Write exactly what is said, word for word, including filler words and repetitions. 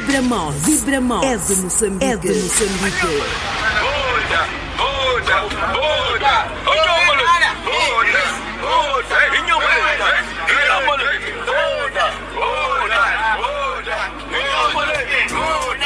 Vibramos, Vibramos, é de Moçambique, é de Moçambique. Muda, muda, muda.